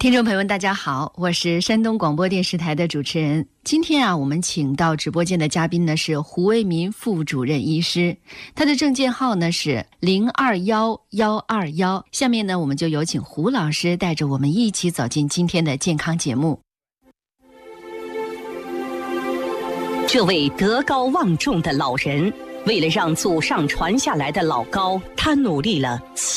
听众朋友们大家好，我是山东广播电视台的主持人。今天我们请到直播间的嘉宾呢是胡为民副主任医师，他的证件号呢是021121。下面呢我们就有请胡老师带着我们一起走进今天的健康节目。 这位德高望重的老人，为了让祖上传下来的老高，他努力了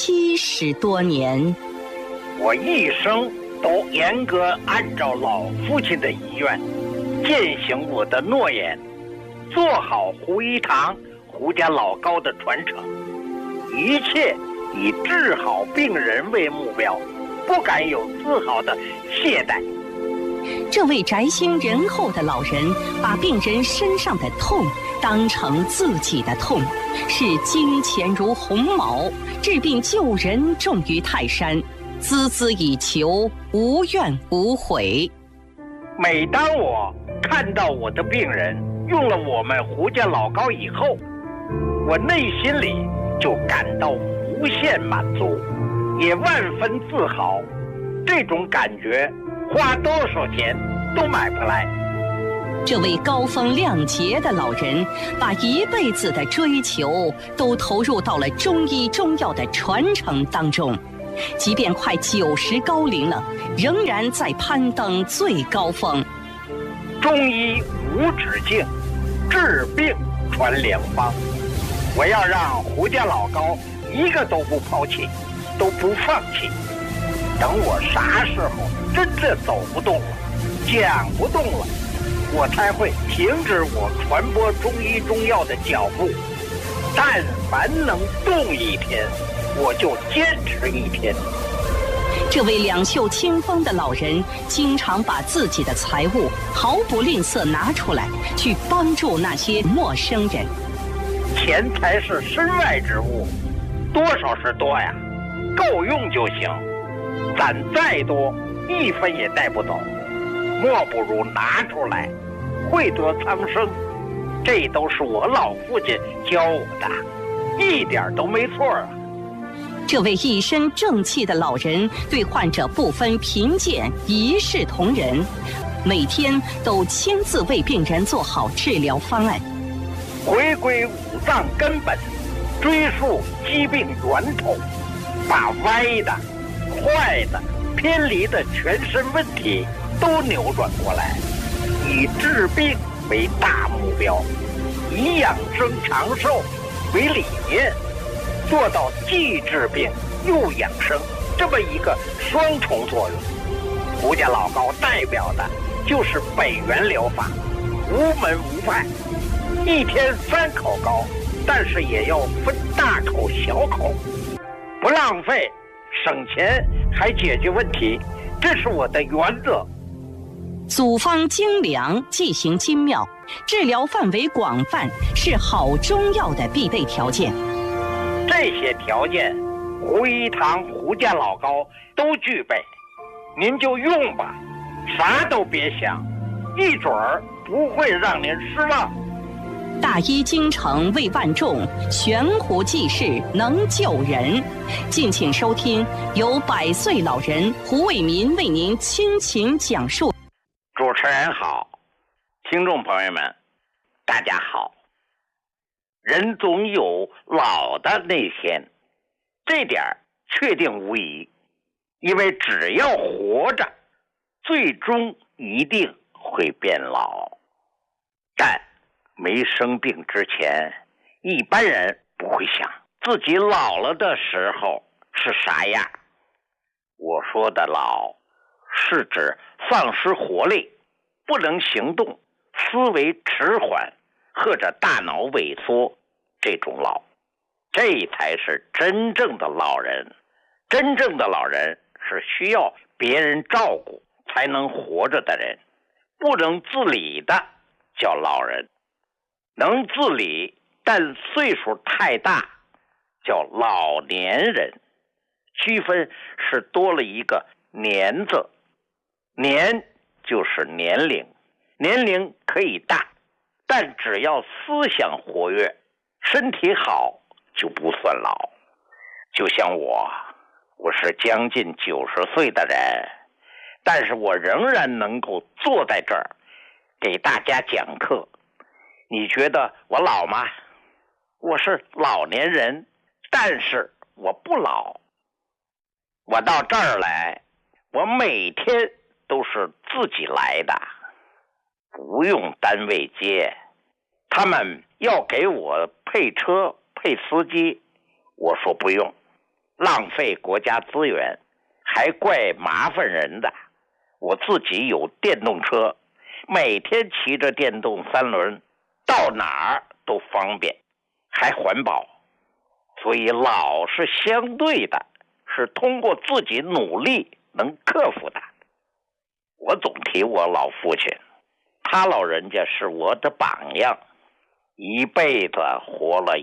70多年。 我一生都严格按照老父亲的遗愿，践行我的诺言，做好胡一堂、胡家老高的传承，一切以治好病人为目标，不敢有丝毫的懈怠。 这位宅心仁厚的老人，把病人身上的痛当成自己的痛，视金钱如鸿毛，治病救人重于泰山，孜孜以求，无怨无悔。 每当我看到我的病人用了我们胡家老高以后，我内心里就感到无限满足，也万分自豪。这种感觉花多少钱都买不来。 这位高风亮节的老人，把一辈子的追求都投入到了中医中药的传承当中，即便快90高龄了，仍然在攀登最高峰。 中医无止境，治病传良方。我要让胡家老高一个都不抛弃，都不放弃。等我啥时候真正走不动了，讲不动了，我才会停止我传播中医中药的脚步。但凡能动一天，我就坚持一天。 这位两袖清风的老人，经常把自己的财物毫不吝啬拿出来，去帮助那些陌生人。 钱财是身外之物，多少是多呀，够用就行。攒再多，一分也带不走，莫不如拿出来，惠得苍生。这都是我老父亲教我的，一点都没错啊。 这位一身正气的老人，对患者不分贫贱，一视同仁，每天都亲自为病人做好治疗方案， 回归五脏根本，追溯疾病源头，把歪的、坏的、偏离的全身问题都扭转过来，以治病为大目标，以养生长寿为理念，做到既治病又养生这么一个双重作用。胡家老高代表的就是北元疗法，无门无派，一天3口膏，但是也要分大口小口，不浪费，省钱还解决问题，这是我的原则。 组方精良，剂型精妙，治疗范围广泛，是好中药的必备条件。 这些条件，胡一堂、胡家老高都具备，您就用吧，啥都别想，一准儿不会让您失望。 大医精诚为万众，悬壶济世能救人。敬请收听由100岁老人胡为民为您倾情讲述。 主持人好，听众朋友们大家好。人总有老的那天，这点确定无疑，因为只要活着，最终一定会变老。但没生病之前，一般人不会想自己老了的时候是啥样。我说的老，是指丧失活力，不能行动，思维迟缓，或者大脑萎缩，这种老，这才是真正的老人。真正的老人是需要别人照顾才能活着的人，不能自理的叫老人，能自理但岁数太大叫老年人。区分是多了一个年字，年就是年龄，年龄可以大，但只要思想活跃，身体好就不算老。就像我是将近90岁的人， 但是我仍然能够坐在这儿给大家讲课。你觉得我老吗？我是老年人，但是我不老。我到这儿来，我每天都是自己来的，不用单位接。他们要给我配车配司机，我说不用，浪费国家资源，还怪麻烦人的。我自己有电动车，每天骑着电动三轮，到哪儿都方便，还环保。所以老是相对的，是通过自己努力能克服的。我总提我老父亲，他老人家是我的榜样，一辈子活了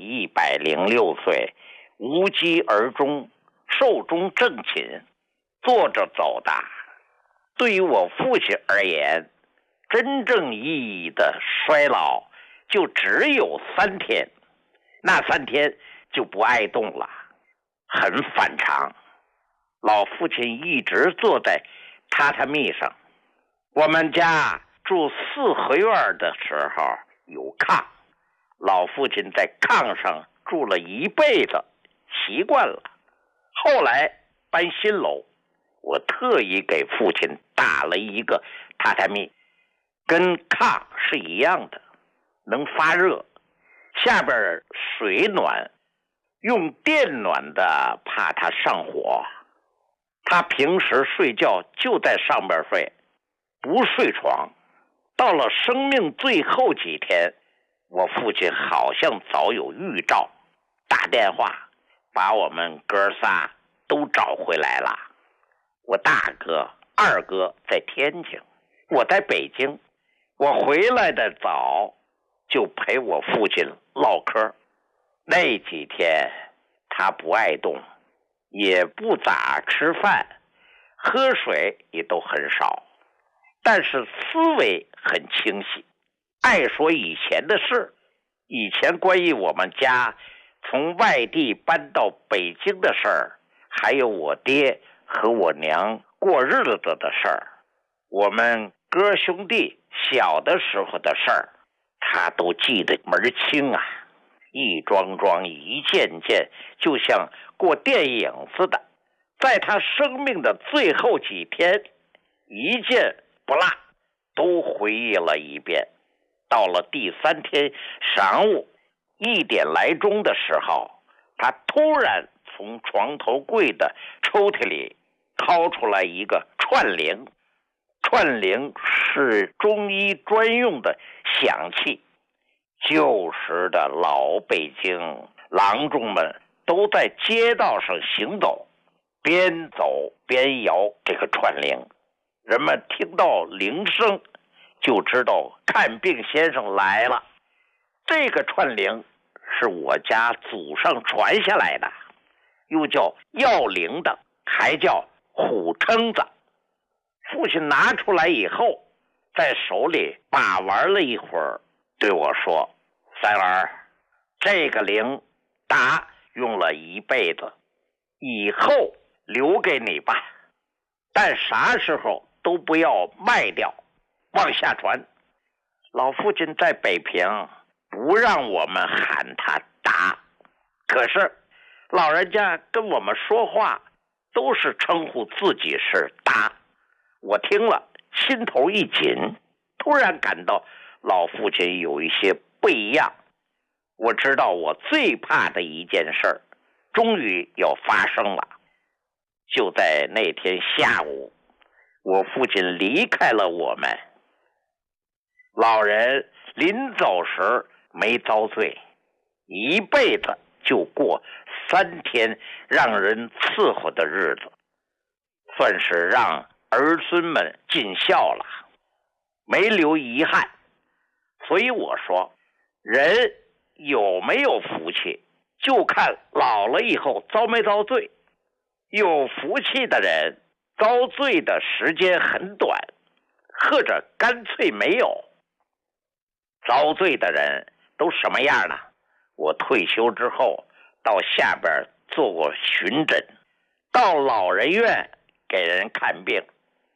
106岁，无疾而终，寿终正寝，坐着走的。对于我父亲而言，真正意义的衰老就只有3天，那3天就不爱动了，很反常。老父亲一直坐在榻榻米上。我们家住4合院的时候有炕，老父亲在炕上住了一辈子，习惯了。后来搬新楼，我特意给父亲打了一个榻榻米，跟炕是一样的，能发热，下边水暖，用电暖的怕他上火。他平时睡觉就在上边睡，不睡床。到了生命最后几天，我父亲好像早有预兆，打电话把我们哥仨都找回来了。我大哥、二哥在天津，我在北京。我回来的早，就陪我父亲唠嗑。那几天他不爱动，也不咋吃饭，喝水也都很少，但是思维很清晰，爱说以前的事，以前关于我们家从外地搬到北京的事儿，还有我爹和我娘过日子的事儿，我们哥兄弟小的时候的事儿，他都记得门清啊，一桩桩一件件，就像过电影似的。在他生命的最后几天，一件不落都回忆了一遍。到了第3天晌午1点来钟的时候，他突然从床头柜的抽屉里掏出来一个串铃。串铃是中医专用的响器，旧时的老北京郎中们都在街道上行走，边走边摇这个串铃，人们听到铃声就知道看病先生来了。这个串铃是我家祖上传下来的，又叫要铃的，还叫虎蛏子。父亲拿出来以后，在手里把玩了一会儿，对我说：“三儿，这个铃打用了一辈子，以后留给你吧，但啥时候都不要卖掉，往下传。”老父亲在北平不让我们喊他达，可是老人家跟我们说话都是称呼自己是达。我听了心头一紧，突然感到老父亲有一些不一样。我知道我最怕的一件事终于要发生了。就在那天下午，我父亲离开了我们。老人临走时没遭罪，一辈子就过3天让人伺候的日子，算是让儿孙们尽孝了，没留遗憾。所以我说，人有没有福气，就看老了以后遭没遭罪。有福气的人遭罪的时间很短，或者干脆没有。遭罪的人都什么样呢？我退休之后到下边做过巡诊，到老人院给人看病。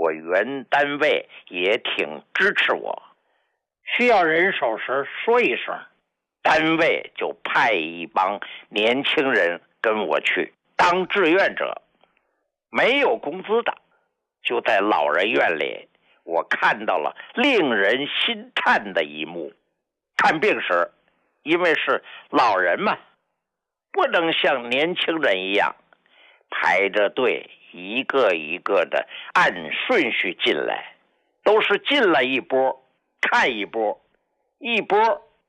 我原单位也挺支持我，需要人手时说一声，单位就派一帮年轻人跟我去当志愿者，没有工资的。就在老人院里，我看到了令人心颤的一幕。看病时，因为是老人嘛，不能像年轻人一样排着队一个一个的按顺序进来，都是进来一波看一波，一波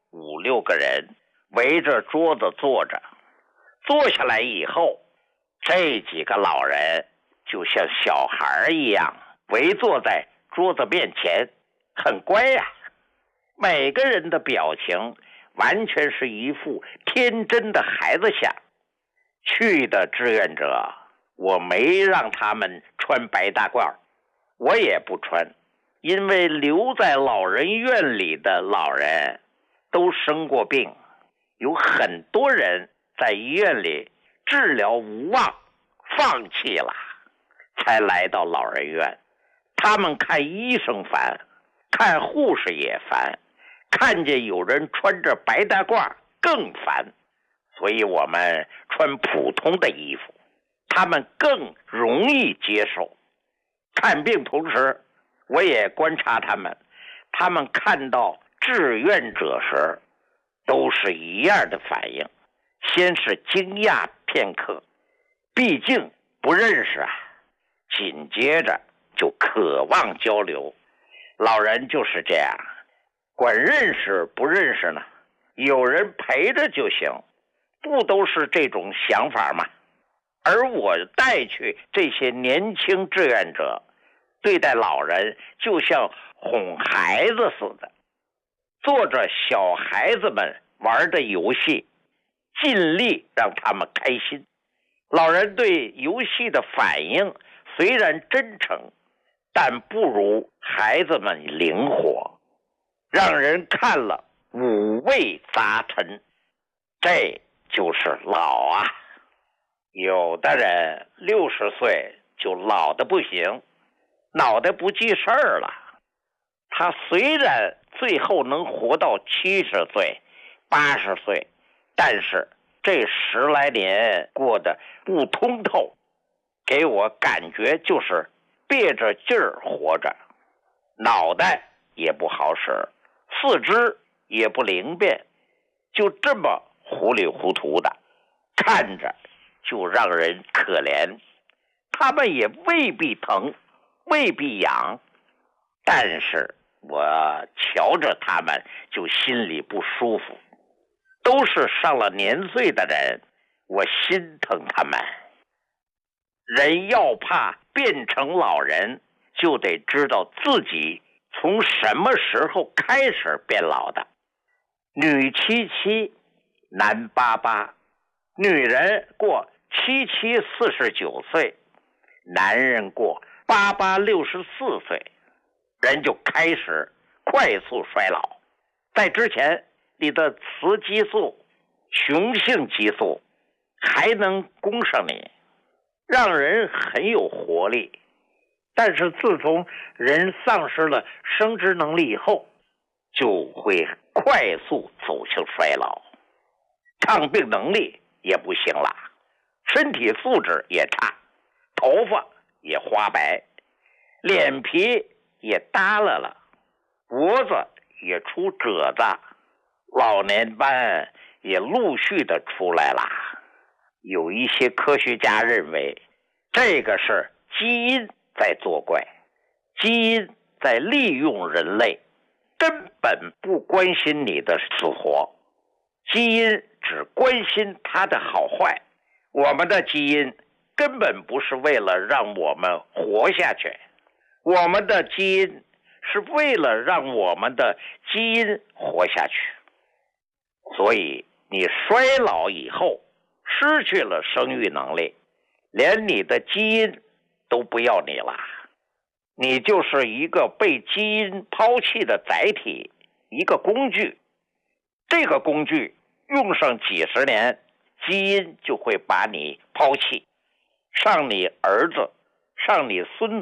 5、6个人围着桌子坐着，坐下来以后，这几个老人就像小孩一样围坐在桌子面前，很乖呀。每个人的表情完全是一副天真的孩子相。去的志愿者，我没让他们穿白大褂，我也不穿，因为留在老人院里的老人都生过病，有很多人在医院里治疗无望，放弃了，才来到老人院。他们看医生烦，看护士也烦，看见有人穿着白大褂更烦，所以我们穿普通的衣服，他们更容易接受。看病同时，我也观察他们看到志愿者时都是一样的反应，先是惊讶片刻，毕竟不认识啊，紧接着就渴望交流。老人就是这样，管认识不认识呢，有人陪着就行，不都是这种想法吗？而我带去这些年轻志愿者，对待老人就像哄孩子似的，做着小孩子们玩的游戏，尽力让他们开心。老人对游戏的反应虽然真诚，但不如孩子们灵活，让人看了五味杂陈。这就是老啊。有的人60岁就老得不行，脑袋不记事儿了。他虽然最后能活到70岁、80岁，但是这10来年过得不通透，给我感觉就是憋着劲儿活着，脑袋也不好使，四肢也不灵便，就这么糊里糊涂的，看着就让人可怜。他们也未必疼，未必痒，但是我瞧着他们就心里不舒服。都是上了年岁的人，我心疼他们。人要怕变成老人，就得知道自己从什么时候开始变老的。女77，男88，女人过77 49岁，男人过88 64岁，人就开始快速衰老。在之前，你的雌激素、雄性激素还能供上你，让人很有活力。但是自从人丧失了生殖能力以后，就会快速走向衰老，抗病能力也不行了，身体素质也差，头发也花白，脸皮也耷拉了，脖子也出褶子，老年斑也陆续的出来了。有一些科学家认为，这个是基因在作怪，基因在利用人类，根本不关心你的死活，基因只关心它的好坏。我们的基因根本不是为了让我们活下去，我们的基因是为了让我们的基因活下去。所以你衰老以后失去了生育能力，连你的基因都不要你了，你就是一个被基因抛弃的载体，一个工具。这个工具用上几十年，基因就会把你抛弃，上你儿子，上你孙子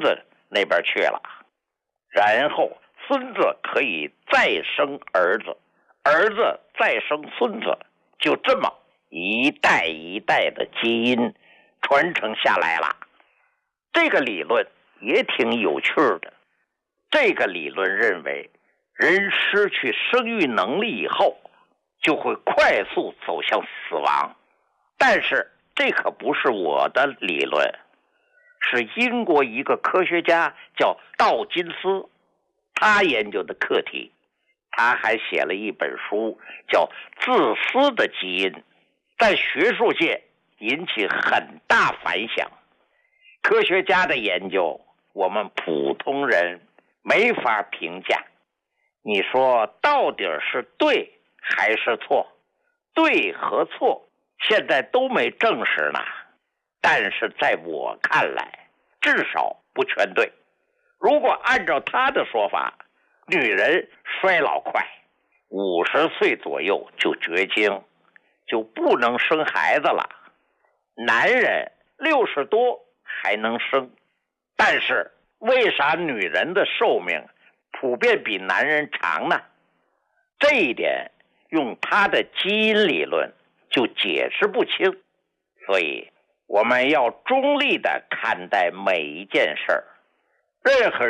那边去了，然后孙子可以再生儿子，儿子再生孙子，就这么一代一代的基因传承下来了。这个理论也挺有趣的。这个理论认为，人失去生育能力以后，就会快速走向死亡。但是这可不是我的理论，是英国一个科学家叫道金斯，他研究的课题。他还写了一本书叫《自私的基因》，在学术界引起很大反响。科学家的研究，我们普通人没法评价。你说到底是对还是错？对和错现在都没证实呢，但是在我看来，至少不全对。如果按照他的说法，女人衰老快，50岁左右就绝经，就不能生孩子了。男人60多还能生，但是为啥女人的寿命普遍比男人长呢？这一点用他的基因理论就解释不清。所以我们要中立地看待每一件事儿。任何